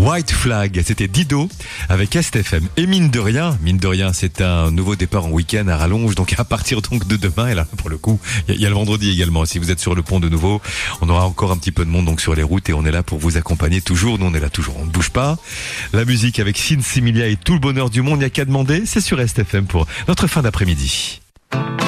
White Flag, c'était Dido avec STFM. Et mine de rien, c'est un nouveau départ en week-end à rallonge, donc à partir donc de demain, et là pour le coup, il y a le vendredi également. Si vous êtes sur le pont de nouveau, on aura encore un petit peu de monde donc sur les routes et on est là pour vous accompagner toujours. Nous on est là toujours, on ne bouge pas. La musique avec Sin Similia et tout le bonheur du monde, il n'y a qu'à demander, c'est sur STFM pour notre fin d'après-midi.